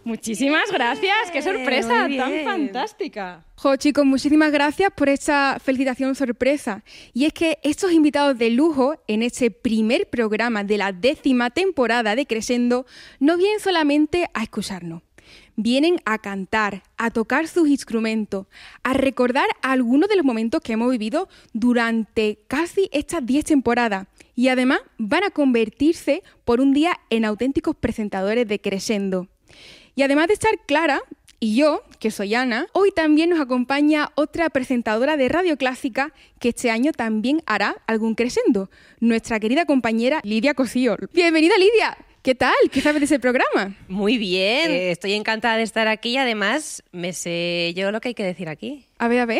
Muchísimas gracias, qué sorpresa tan fantástica. Jo, chicos, muchísimas gracias por esta felicitación sorpresa. Y es que estos invitados de lujo en este primer programa de la 10ª temporada de Crescendo no vienen solamente a escucharnos. Vienen a cantar, a tocar sus instrumentos, a recordar algunos de los momentos que hemos vivido durante casi estas 10 temporadas. Y además van a convertirse por un día en auténticos presentadores de Crescendo. Y además de estar Clara y yo, que soy Ana, hoy también nos acompaña otra presentadora de Radio Clásica que este año también hará algún Crescendo, nuestra querida compañera Lidia Cosío. Bienvenida, Lidia. ¿Qué tal? ¿Qué sabes de ese programa? Muy bien, estoy encantada de estar aquí y además me sé yo lo que hay que decir aquí. A ver.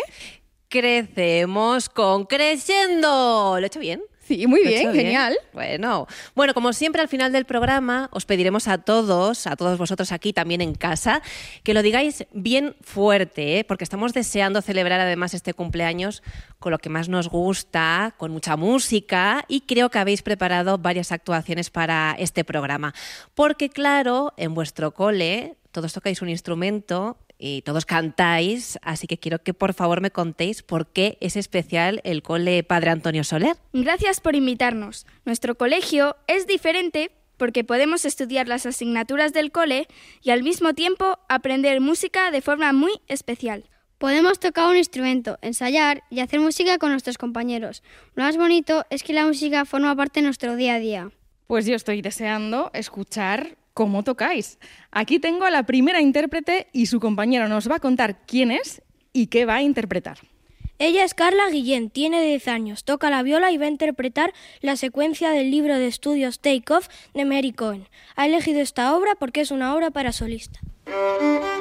Crecemos con Crescendo. ¿Lo he hecho bien? Sí, muy bien, genial. Bueno, como siempre al final del programa os pediremos a todos vosotros aquí también en casa, que lo digáis bien fuerte, porque estamos deseando celebrar además este cumpleaños con lo que más nos gusta, con mucha música, y creo que habéis preparado varias actuaciones para este programa. Porque claro, en vuestro cole todos tocáis un instrumento y todos cantáis, así que quiero que por favor me contéis por qué es especial el cole Padre Antonio Soler. Gracias por invitarnos. Nuestro colegio es diferente porque podemos estudiar las asignaturas del cole y al mismo tiempo aprender música de forma muy especial. Podemos tocar un instrumento, ensayar y hacer música con nuestros compañeros. Lo más bonito es que la música forma parte de nuestro día a día. Pues yo estoy deseando escuchar cómo tocáis. Aquí tengo a la primera intérprete y su compañero nos va a contar quién es y qué va a interpretar. Ella es Carla Guillén, tiene 10 años, toca la viola y va a interpretar la secuencia del libro de estudios Take Off de Mary Cohen. Ha elegido esta obra porque es una obra para solista.